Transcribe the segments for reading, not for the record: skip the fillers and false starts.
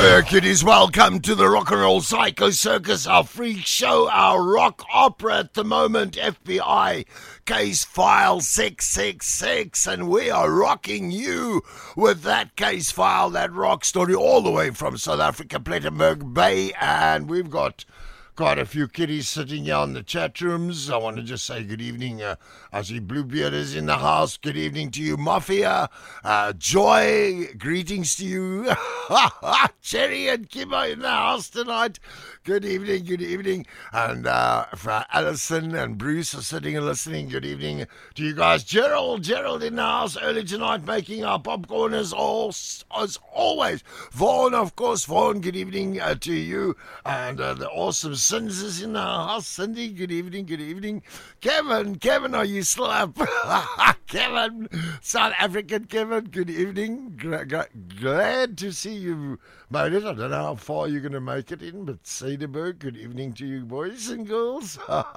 Kiddies, welcome to the Rock and Roll Psycho Circus, our freak show, our rock opera at the moment, FBI Case File 666, and we are rocking you with that case file, that rock story, all the way from South Africa, Plettenberg Bay, and we've got quite a few kiddies sitting here in the chat rooms. I want to just say good evening. I see Bluebeard is in the house. Good evening to you, Mafia. Joy, greetings to you. Cherry and Kimbo in the house tonight. Good evening, good evening. And for Alison and Bruce are sitting and listening. Good evening to you guys. Gerald in the house early tonight making our popcorn as always. Vaughn, of course. Vaughn, good evening to you. And the awesome Sins is in the house. Cindy, good evening, good evening. Kevin, are you still up? Kevin, South African Kevin, good evening. Glad to see you made it. I don't know how far you're going to make it in, but Cedarburg, good evening to you boys and girls.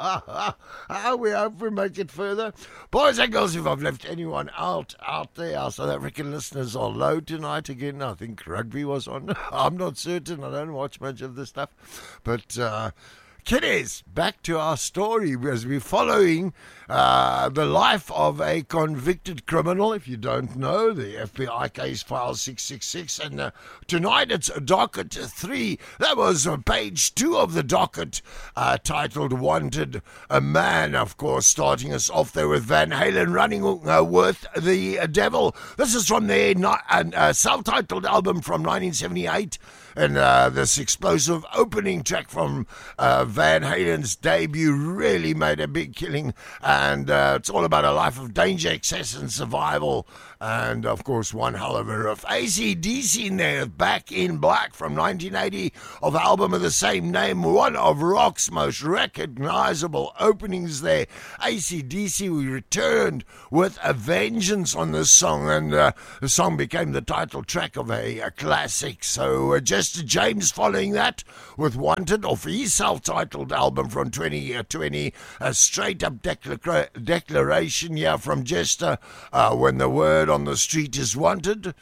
We hope we make it further. Boys and girls, if I've left anyone out there, our South African listeners are low tonight again. I think rugby was on. I'm not certain. I don't watch much of this stuff. But kiddies, back to our story as we're following the life of a convicted criminal. If you don't know, the FBI case file 666, and tonight it's docket 3. That was page 2 of the docket, titled "Wanted," a man, of course, starting us off there with Van Halen, "Running with the Devil." This is from their self-titled album from 1978. And this explosive opening track from Van Halen's debut really made a big killing. And it's all about a life of danger, excess, and survival. And, of course, one hell of a riff. AC/DC in there, Back in Black from 1980, of the album of the same name. One of rock's most recognizable openings there. AC/DC, we returned with a vengeance on this song. And the song became the title track of a classic. So Jester James following that with "Wanted" off his self-titled album from 2020. A straight-up declaration here from Jester. When the word on the street is wanted,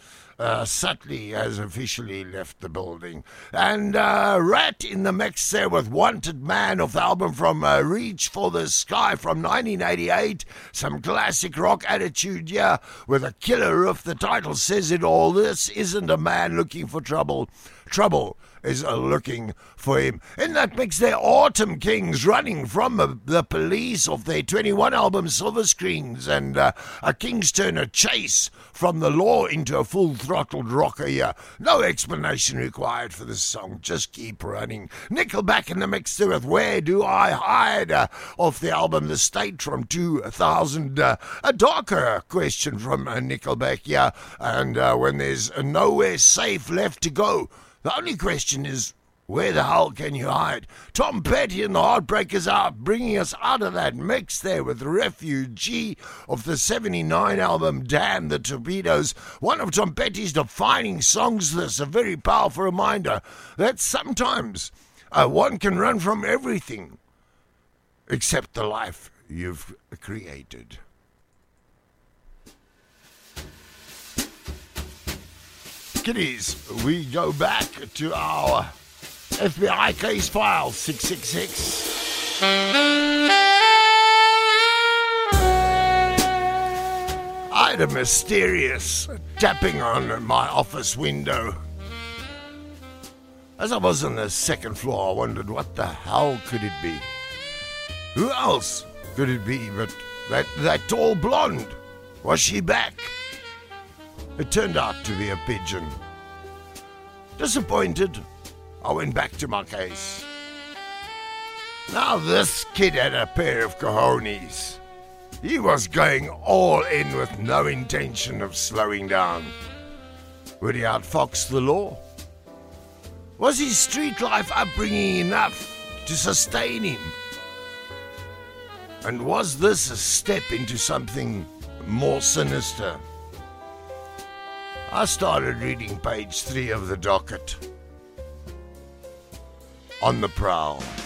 Sutley has officially left the building. And Rat in the mix there with "Wanted Man" off the album from Reach for the Sky from 1988. Some classic rock attitude here with a killer riff. The title says it all. This isn't a man looking for trouble. Trouble is looking for him. In that mix there, Autumn Kings, "Running from the Police" off their 21 album Silver Screens, and a King's Turner chase from the law into a full-throttled rocker here. No explanation required for this song, just keep running. Nickelback in the mix there with "Where Do I Hide" off the album The State from 2000. A darker question from Nickelback here, and when there's nowhere safe left to go, the only question is, where the hell can you hide? Tom Petty and the Heartbreakers out, bringing us out of that mix there with "Refugee" of the 79 album Damn the Torpedoes. One of Tom Petty's defining songs. This a very powerful reminder that sometimes one can run from everything except the life you've created. Kiddies, we go back to our FBI case file 666. I had a mysterious tapping on my office window. As I was on the second floor, I wondered what the hell could it be? Who else could it be but that tall blonde? Was she back? It turned out to be a pigeon. Disappointed, I went back to my case. Now this kid had a pair of cojones. He was going all in with no intention of slowing down. Would he outfox the law? Was his street life upbringing enough to sustain him? And was this a step into something more sinister? I started reading page 3 of the docket. On the Prowl.